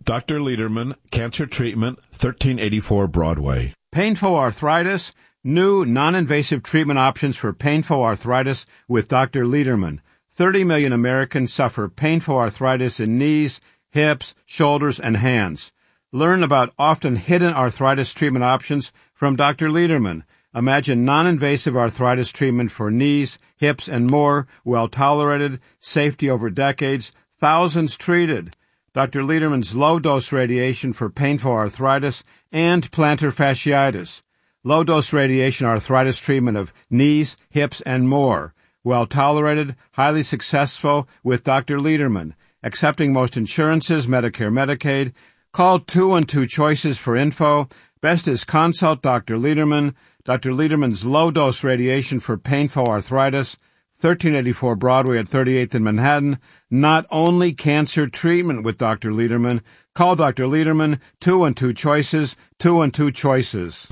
Dr. Lederman, Cancer Treatment, 1384 Broadway. Painful arthritis, new non-invasive treatment options for painful arthritis with Dr. Lederman. 30 million Americans suffer painful arthritis in knees, hips, shoulders, and hands. Learn about often hidden arthritis treatment options from Dr. Lederman. Imagine non-invasive arthritis treatment for knees, hips, and more, well-tolerated, safety over decades, thousands treated. Dr. Lederman's low-dose radiation for painful arthritis and plantar fasciitis. Low-dose radiation arthritis treatment of knees, hips, and more. Well-tolerated, highly successful with Dr. Lederman. Accepting most insurances, Medicare, Medicaid. Call 212 Choices for info. Best is consult Dr. Lederman. Dr. Lederman's low-dose radiation for painful arthritis. 1384 Broadway at 38th in Manhattan. Not only cancer treatment with Dr. Lederman. Call Dr. Lederman, 212 Choices, 212 Choices.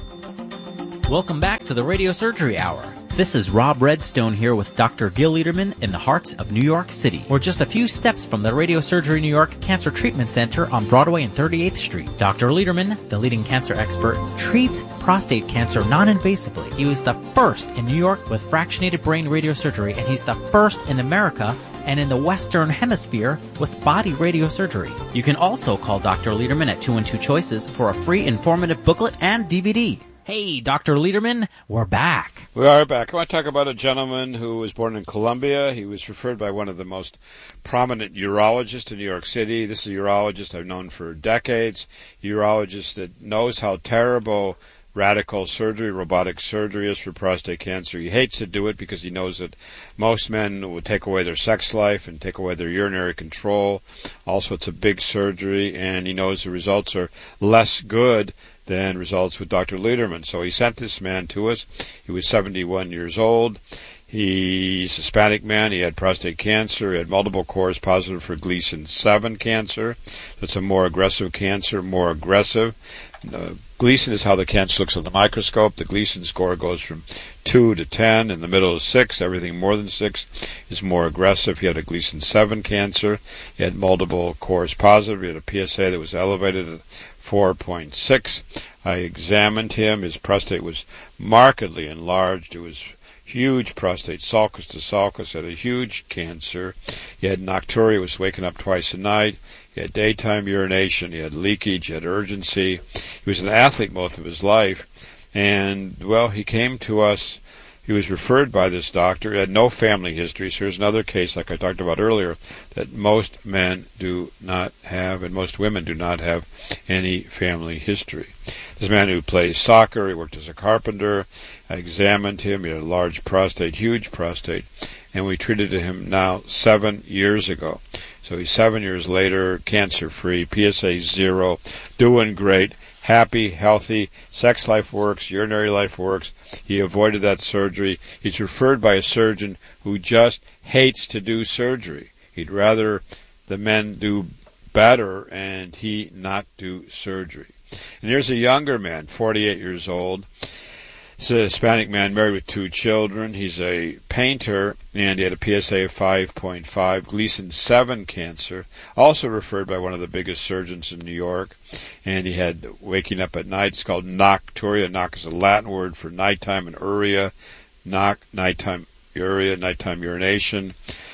Welcome back to the Radio Surgery Hour. This is Rob Redstone here with Dr. Gil Lederman in the heart of New York City. We're just a few steps from the Radio Surgery New York Cancer Treatment Center on Broadway and 38th Street. Dr. Lederman, the leading cancer expert, treats prostate cancer non-invasively. He was the first in New York with fractionated brain radiosurgery, and he's the first in America and in the Western Hemisphere with body radiosurgery. You can also call Dr. Lederman at 212 Choices for a free informative booklet and DVD. Hey, Dr. Lederman, we're back. We are back. I want to talk about a gentleman who was born in Columbia. He was referred by one of the most prominent urologists in New York City. This is a urologist I've known for decades, a urologist that knows how terrible radical surgery, robotic surgery is for prostate cancer. He hates to do it because he knows that most men would take away their sex life and take away their urinary control. Also, it's a big surgery, and he knows the results are less good than results with Dr. Lederman. So he sent this man to us. He was 71 years old. He's a Hispanic man. He had prostate cancer. He had multiple cores positive for Gleason 7 cancer. It's a more aggressive cancer, more aggressive. Gleason is how the cancer looks on the microscope. The Gleason score goes from 2 to 10. In the middle is 6. Everything more than 6 is more aggressive. He had a Gleason 7 cancer. He had multiple cores positive. He had a PSA that was elevated at 4.6. I examined him. His prostate was markedly enlarged. It was huge prostate, sulcus to sulcus, had a huge cancer. He had nocturia, was waking up twice a night. He had daytime urination. He had leakage. He had urgency. He was an athlete most of his life. And, well, he came to us. He was referred by this doctor. He had no family history. So here's another case, like I talked about earlier, that most men do not have, and most women do not have any family history. This man who plays soccer, he worked as a carpenter. I examined him. He had a large prostate, huge prostate, and we treated him now 7 years ago. So he's 7 years later, cancer-free, PSA 0, doing great, happy, healthy, sex life works, urinary life works. He avoided that surgery. He's referred by a surgeon who just hates to do surgery. He'd rather the men do better and he not do surgery. And here's a younger man, 48 years old. He's a Hispanic man married with 2 children. He's a painter, and he had a PSA of 5.5, Gleason 7 cancer, also referred by one of the biggest surgeons in New York. And he had waking up at night. It's called nocturia. Noc is a Latin word for nighttime, and uria, nighttime uria, nighttime urination.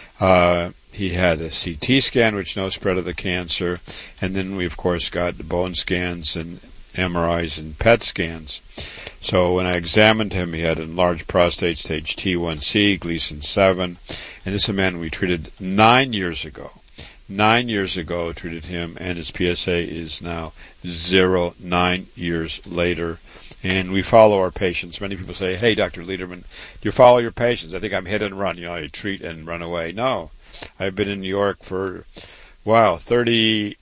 He had a CT scan, which no spread of the cancer. And then we, of course, got bone scans and MRIs and PET scans. So when I examined him, he had enlarged prostate, stage T1C, Gleason 7. And this is a man we treated 9 years ago. 9 years ago, treated him, and his PSA is now 0, 9 years later. And we follow our patients. Many people say, hey, Dr. Lederman, do you follow your patients? I think I'm hit and run. You know, I treat and run away. No. I've been in New York for, 39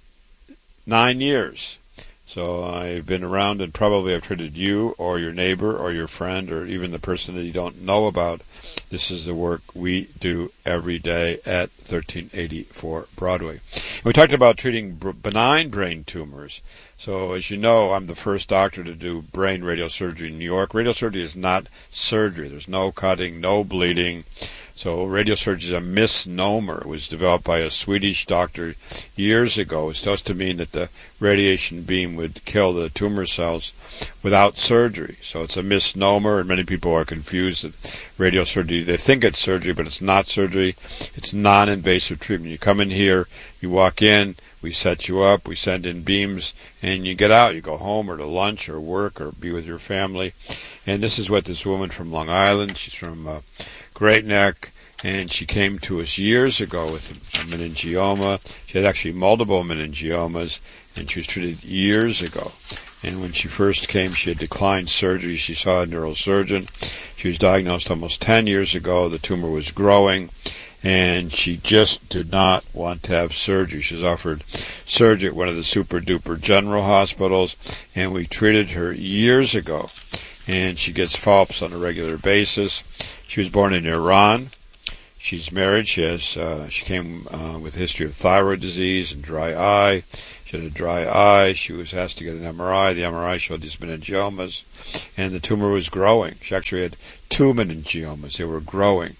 years. So I've been around, and probably I've treated you or your neighbor or your friend or even the person that you don't know about This is the work we do every day at 1384 Broadway. And we talked about treating benign brain tumors. So as you know, I'm the first doctor to do brain radiosurgery in New York. Radiosurgery is not surgery. There's no cutting, no bleeding. So radiosurgery is a misnomer. It was developed by a Swedish doctor years ago. It's supposed to mean that the radiation beam would kill the tumor cells without surgery. So it's a misnomer, and many people are confused that radiosurgery, they think it's surgery, but it's not surgery. It's non-invasive treatment. You come in here, you walk in, we set you up, we send in beams, and you get out. You go home or to lunch or work or be with your family. And this is what this woman from Long Island, she's from Great Neck, and she came to us years ago with a meningioma. She had actually multiple meningiomas, and she was treated years ago. And when she first came, she had declined surgery. She saw a neurosurgeon. She was diagnosed almost 10 years ago. The tumor was growing, and she just did not want to have surgery. She was offered surgery at one of the super-duper general hospitals, and we treated her years ago. And she gets follow-ups on a regular basis. She was born in Iran. She's married. She came with a history of thyroid disease and dry eye. She had a dry eye. She was asked to get an MRI. The MRI showed these meningiomas, and the tumor was growing. She actually had 2 meningiomas. They were growing.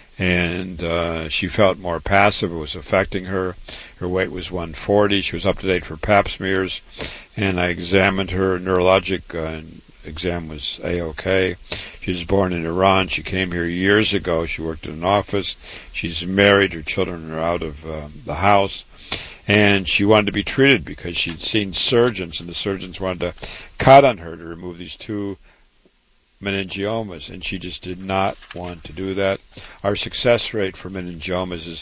And she felt more passive. It was affecting her. Her weight was 140. She was up to date for pap smears. And I examined her. Neurologic exam was A-OK. She was born in Iran. She came here years ago. She worked in an office. She's married. Her children are out of the house. And she wanted to be treated because she'd seen surgeons, and the surgeons wanted to cut on her to remove these 2 meningiomas, and she just did not want to do that. Our success rate for meningiomas is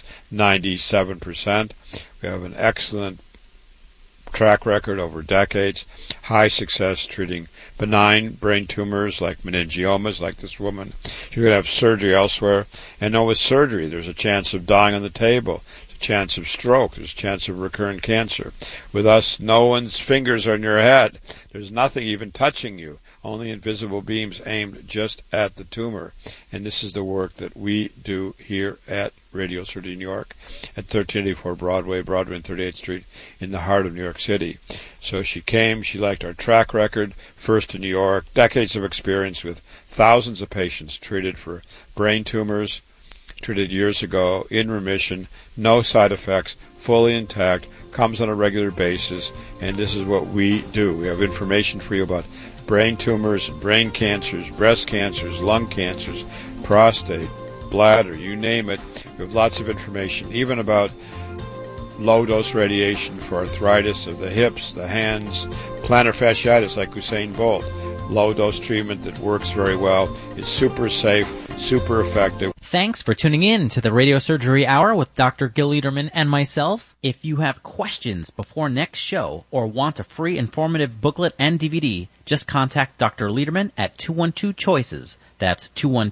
97%. We have an excellent track record over decades, high success treating benign brain tumors like meningiomas, like this woman. You're going to have surgery elsewhere, and no, with surgery, there's a chance of dying on the table. There's a chance of stroke. There's a chance of recurrent cancer. With us, no one's fingers are in your head. There's nothing even touching you. Only invisible beams aimed just at the tumor. And this is the work that we do here at Radiosurgery New York at 1384 Broadway and 38th Street in the heart of New York City. So she came, she liked our track record, first in New York, decades of experience with thousands of patients treated for brain tumors, treated years ago, in remission, no side effects, fully intact, comes on a regular basis, and this is what we do. We have information for you about brain tumors, brain cancers, breast cancers, lung cancers, prostate, bladder, you name it. We have lots of information, even about low-dose radiation for arthritis of the hips, the hands, plantar fasciitis like Usain Bolt. Low-dose treatment that works very well. It's super safe, super effective. Thanks for tuning in to the Radiosurgery Hour with Dr. Gil Lederman and myself. If you have questions before next show or want a free informative booklet and DVD, just contact Dr. Lederman at 212-CHOICES. That's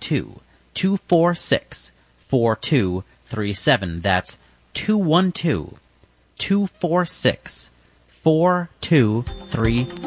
212-246-4237. That's 212-246-4237.